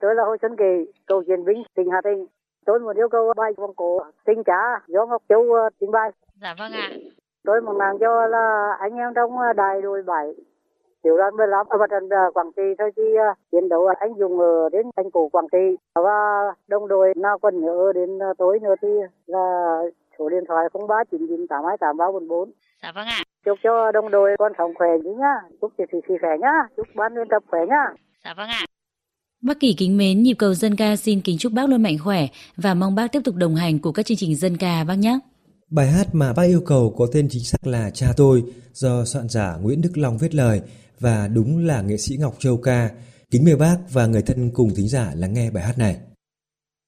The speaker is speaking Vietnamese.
Tôi là Hồ Xuân Kỳ, cựu chiến binh tỉnh Hà Tĩnh. Tôi muốn yêu cầu bài vòng cổ tình cha do Ngọc Châu trình bày. Dạ vâng ạ. Tôi muốn làm cho là anh em trong đại đội 7 tiểu đoàn 15 ở mặt trận Quảng Trị thôi chứ chiến đấu anh dùng đến thành cổ Quảng Trị và đồng đội nào còn nhớ đến tối nữa thì là số điện thoại 0399828344. Dạ vâng ạ. Chúc cho đồng đội con sống khỏe nhá, chúc chị khỏe nhá, chúc ban luyện tập khỏe nhá. Dạ vâng ạ. Bác Kỳ kính mến, nhịp cầu dân ca xin kính chúc bác luôn mạnh khỏe và mong bác tiếp tục đồng hành cùng các chương trình dân ca bác nhé. Bài hát mà bác yêu cầu có tên chính xác là Cha Tôi, do soạn giả Nguyễn Đức Long viết lời và đúng là nghệ sĩ Ngọc Châu ca. Kính mời bác và người thân cùng thính giả lắng nghe bài hát này.